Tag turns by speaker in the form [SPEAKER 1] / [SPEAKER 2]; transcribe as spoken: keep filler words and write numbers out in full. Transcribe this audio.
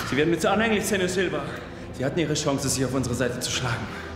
[SPEAKER 1] Sie werden mir zu anhänglich, Senor Silva. Sie hatten Ihre Chance, sich auf unsere Seite zu schlagen.